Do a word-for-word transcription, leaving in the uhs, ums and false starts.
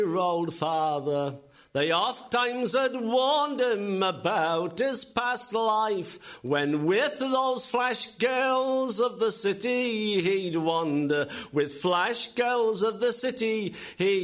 old father. They oft times had warned him about his past life, when with those flash girls of the city he'd wander. With flash girls of the city he'd